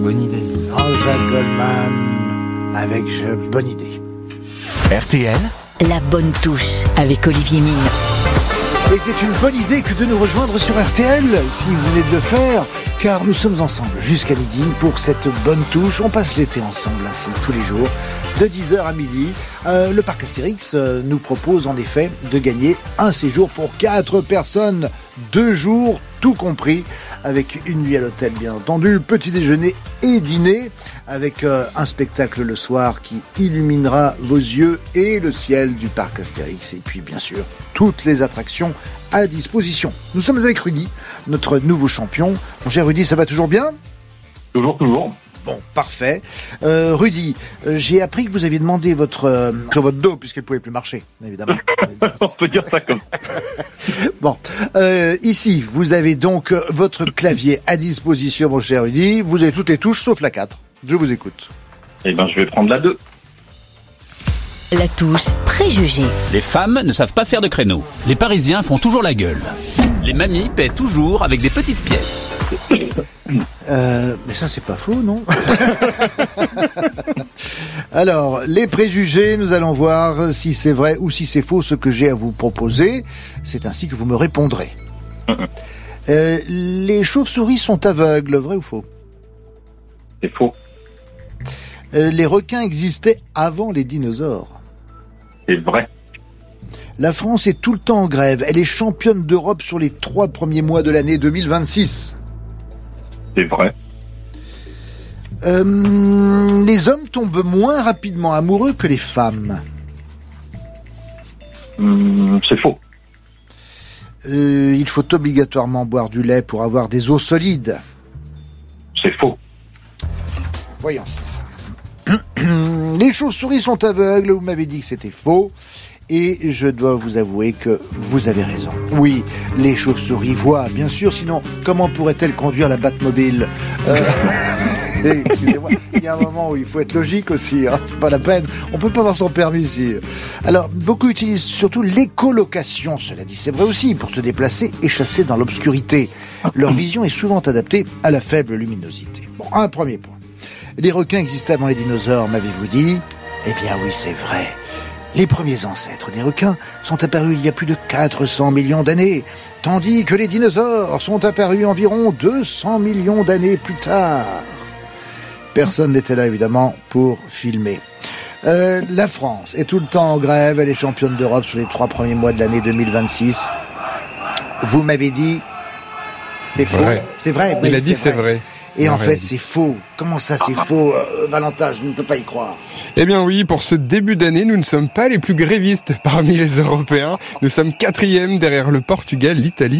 bonne idée. Jean-Jacques Goldman avec bonne idée. RTL, la bonne touche avec Olivier Mine. Et c'est une bonne idée que de nous rejoindre sur RTL, si vous venez de le faire, car nous sommes ensemble jusqu'à midi pour cette bonne touche. On passe l'été ensemble, ainsi tous les jours, de 10h à midi. Le parc Astérix nous propose en effet de gagner un séjour pour 4 personnes, 2 jours, tout compris, avec une nuit à l'hôtel bien entendu, petit déjeuner et dîner, avec un spectacle le soir qui illuminera vos yeux et le ciel du parc Astérix, et puis bien sûr toutes les attractions à disposition. Nous sommes avec Rudy, notre nouveau champion. Mon cher Rudy, ça va toujours bien ? Toujours. Bon, parfait. Rudy, j'ai appris que vous aviez demandé sur votre dos, puisqu'elle ne pouvait plus marcher, évidemment. On peut dire ça comme ça. Bon, ici, vous avez donc votre clavier à disposition, mon cher Rudy. Vous avez toutes les touches, sauf la 4. Je vous écoute. Eh ben, je vais prendre la 2. La touche préjugés. Les femmes ne savent pas faire de créneaux. Les Parisiens font toujours la gueule. Les mamies paient toujours avec des petites pièces. Mais ça, c'est pas faux, non? Alors, les préjugés, nous allons voir si c'est vrai ou si c'est faux ce que j'ai à vous proposer. C'est ainsi que vous me répondrez. Les chauves-souris sont aveugles, vrai ou faux? C'est faux. Les requins existaient avant les dinosaures. C'est vrai. La France est tout le temps en grève. Elle est championne d'Europe sur les 3 premiers mois de l'année 2026. C'est vrai. Les hommes tombent moins rapidement amoureux que les femmes. C'est faux. Il faut obligatoirement boire du lait pour avoir des os solides. C'est faux. Voyons ça. Les chauves-souris sont aveugles, vous m'avez dit que c'était faux. Et je dois vous avouer que vous avez raison. Oui, les chauves-souris voient, bien sûr, sinon comment pourraient-elles conduire la Batmobile Excusez-moi, il y a un moment où il faut être logique aussi, hein, c'est pas la peine, on peut pas avoir son permis ici. Alors, beaucoup utilisent surtout l'écolocation, cela dit, c'est vrai aussi, pour se déplacer et chasser dans l'obscurité. Leur vision est souvent adaptée à la faible luminosité. Bon, un premier point. Les requins existaient avant les dinosaures, m'avez-vous dit ? Eh bien oui, c'est vrai. Les premiers ancêtres des requins sont apparus il y a plus de 400 millions d'années, tandis que les dinosaures sont apparus environ 200 millions d'années plus tard. Personne n'était là, évidemment, pour filmer. La France est tout le temps en grève, elle est championne d'Europe sur les 3 premiers mois de l'année 2026. Vous m'avez dit, c'est faux. C'est vrai. Il a dit c'est vrai. Et en fait, c'est faux. Comment ça, c'est faux, Valentin? Je ne peux pas y croire. Eh bien oui, pour ce début d'année, nous ne sommes pas les plus grévistes parmi les Européens. Nous sommes 4e derrière le Portugal, l'Italie